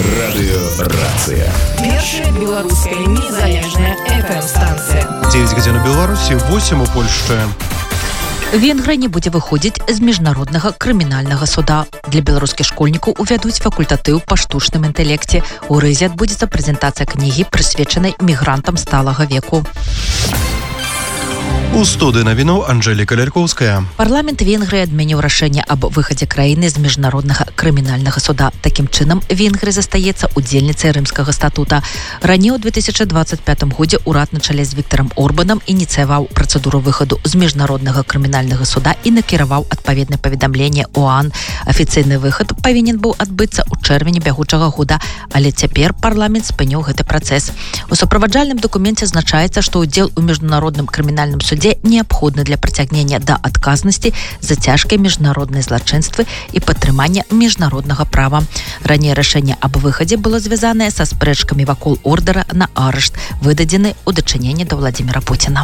Радыёрацыя. Першая беларуская незалежная FM-станцыя. 9 гадзін у Беларусі, 8 у Польшчы. Венгрыя не будзе выходзіць з міжнароднага крымінальнага суда. Для беларускіх школьнікаў увядуць факультатыў па штучным інтэлекце. У Рызе адбудзецца прэзентацыя кнігі, прысвечанай мігрантам сталага веку. У студыі навінаў Анжэліка Лялькоўская. Парламент Венгрыі адмяніў рашэнне аб выхадзе краіны з міжнароднага крымінальнага суда. Такім чынам, Венгрыя застаецца удзельніцай рымскага статута. Раней у 2025 годзе ўрад на чале з Віктарам Орбанам ініцыяваў працэдуру выхаду з міжнароднага крымінальнага суда і накіраваў адпаведнае паведамленне ОАН. Афіцыйны выхад павінен быў адбыцца ў чэрвені бягучага года, але цяпер парламент спыніў гэты працэс. У суправаджальным дакуменце азначаецца, што ўдзел у міжнародным крымінальным судзе неабходны для прыцягнення да адказнасці за цяжкія міжнародныя злачынствы і падтрымання міжнароднага права. Раней рашэнне аб выхадзе было звязанае са спрэчкамі вакол ордара на арышт, выдадзены ў дачыненні да Владзіміра Пуціна.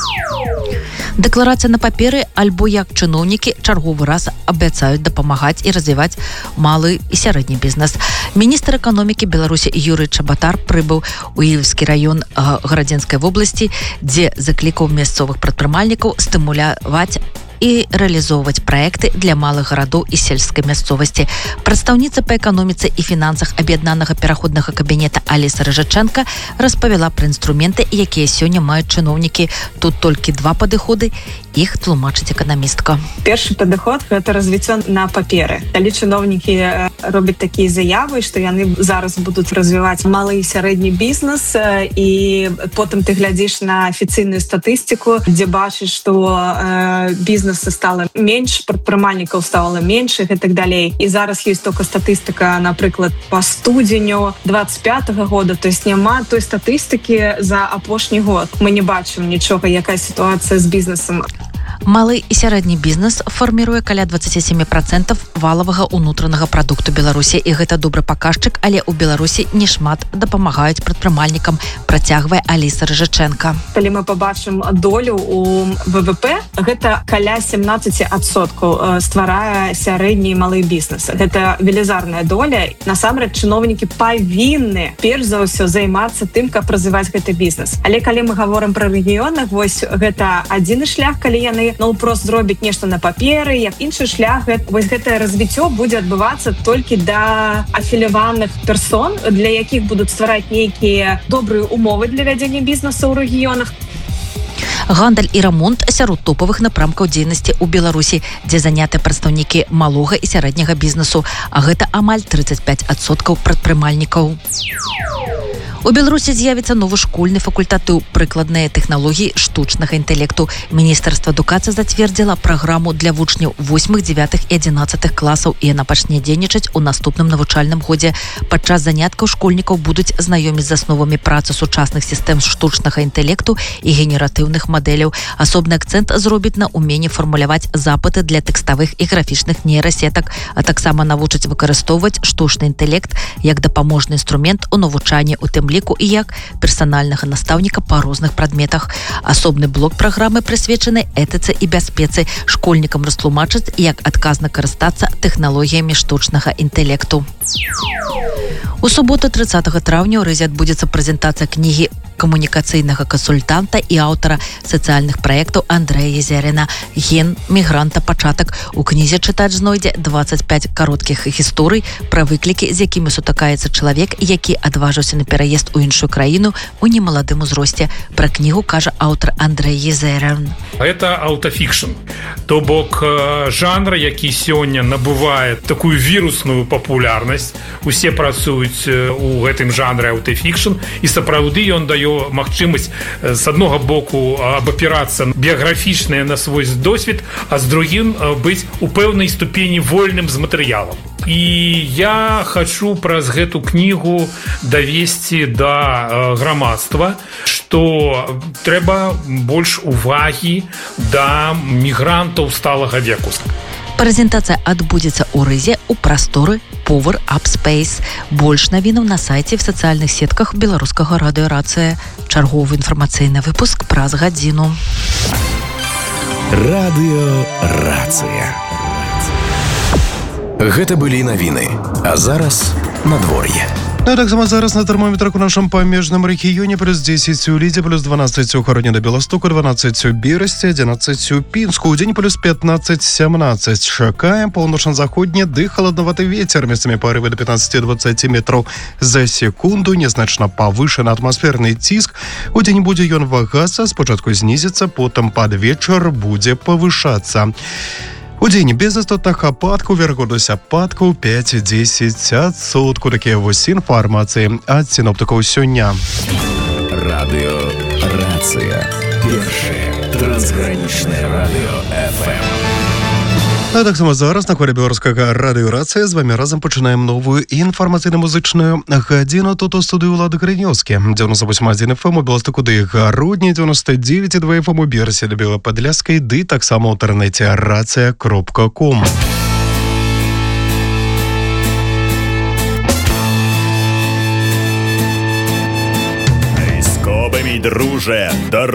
Дэкларацыя на паперы альбо як чыноўнікі чарговы раз абяцаюць дапамагаць і развіваць малы і сярэдні бізнес. Міністр эканомікі Беларусі Юрый Чабатар прыбыў у Ільвскі раён Гарадзенскай вобласці, дзе заклікаў мясцовых прадпрымальнікаў стымуляваць і рэалізоўваць праекты для малых гарадоў і сельскай мясцовасці. Прадстаўніца па эканоміцы і фінансах аб'яднанага пераходнага кабінета Аліса Рыжачэнка распавяла пра інструменты, якія сёння маюць чыноўнікі. Тут толькі два падыходы, іх тлумачыць эканамістка. Першы падыход – гэта развіццё на паперы. Калі чыноўнікі робяць такія заявы, што яны зараз будуць развіваць малы і сярэдні бізнес, і потым ты глядзіш на афіцыйную статыстыку, дзе бачыш, што бізнес стала менш, прадпрымальнікаў стала менш і так далей. І зараз ёсць толькі статыстыка, напрыклад, па студзеню 25-го года, то есть няма той статыстыкі за апошні год. Мы не бачым нічога, якая сітуацыя з бізнесам. Малы і сярэдні бізнес фарміруе каля 27% валавага ўнутранага прадукту Беларусі, і гэта добры паказчык, але ў Беларусі не шмат дапамагаюць прадпрымальнікам, працягвае Аліса Рыжачэнка. Калі мы пабачым долю у ВВП, гэта каля 17% стварае сярэдні і малы бізнес. Гэта велізарная доля. Насамрэч, чыноўнікі павінны перш за ўсё займацца тым, каб развіваць гэты бізнес. Але калі мы гаворым пра рэгіёны, вось гэта адзіны шлях, калі яны прост зробіць нешта на паперы, як іншы шлях, вось гэтае развіццё будзе адбывацца толькі да афіляваных персон, для якіх будуць ствараць нейкія добрыя умовы для вядзення бізнесу ў рэгіёнах. Гандаль і рамонт сярод топавых напрамкаў дзейнасці ў Беларусі, дзе заняты прадстаўнікі малога і сярэдняга бізнесу, а гэта амаль 35% прадпрымальнікаў. У Беларусі з'явіцца новы школьны факультатыў прыкладныя тэхналогіі штучнага інтэлекту. Міністэрства адукацыі зацвердзіла праграму для вучняў 8, 9 і 11 класаў, і яна пачне дзейнічаць у наступным навучальным годзе. Падчас заняткаў школьнікаў будуць знаёміць з асновамі працы сучасных сістэм штучнага інтэлекту і генератыўных мадэляў. Асобны акцэнт зробіць на ўменні фармуляваць запыты для тэкставых і графічных нейрасетак, а таксама навучыць выкарыстоўваць штучны інтэлект як дапаможны інструмент у навучанні, у тым ліку і як персанальнага настаўніка па розных прадметах. Асобны блок праграмы прысвечаны этыцы і бяспецы. Школьнікам растлумачаць, як адказна карыстацца тэхналогіямі штучнага інтэлекту. У суботу 30 траўня ў Рызе адбудзецца прэзентацыя кнігі камунікацыйнага кансультанта і аўтара сацыяльных праектаў Андрэя Езеріна «Ген мігранта. Пачатак». У кнізе чытач знойдзе 25 кароткіх гісторый пра выклікі, з якімі сутыкаецца чалавек, які адважыўся на пераезд у іншую краіну у немаладым узросце. Пра кнігу кажа аўтар Андрэй Езерін. Это аўтафікшн, то бок жанр, які сёння набывае такую вірусную папулярнасць. Усе працуюць у гэтым жанры аўтафікшн, і сапраўды ён дае магчымасць з аднога боку абапірацца біяграфічнае на свой досвед, а з другім быць у пэўнай ступені вольным з матэрыялам. І я хачу праз гэту кнігу давесці да грамадства, што трэба больш увагі да мігрантаў сталага веку. Прэзентацыя адбудзецца ў Рызе ў прасторы Power Up Space. Больш навінаў на сайце і в сацыяльных сетках беларускага радыёрацыя. Чарговы інфармацыйны выпуск праз гадзіну. Радыёрацыя. Гэта былі навіны. А зараз надвор'е. Ну, так само зараз на термометрах у нашому паміжному регіоні плюс 10 у Ліді, плюс 12 у Хороні до Білостоку, 12 у Бірості, 11 у Пінску, у день плюс 15-17. Чекаем паўночна-заходні ды халадноваты ветер, месцамі порывы до 15-20 метров за секунду, незначна павышаны атмасферны ціск. У день будзе ён вагацца, спачатку знізіцца, потым пад вечар будзе павышацца. У день без істотных ападкаў, верагоднасць ападкаў 5-10%. Такія вось інфармацыі ад сіноптыкаў сёння. Радио «Рация». Першее трансграничное радио ФМ. А так само зараз на хвалі беларускага радыё «Рацыя» з вами разам пачынаем новую інфармацыйна-музычную гадзіну. Тут у студыі Ўлады Грынёўскі. 98,1 FM у Беластоку ды Гародні, 99,2 FM у Берасе да Белападляскай, ды таксама ў інтэрнэце racja.com. Мій друже, до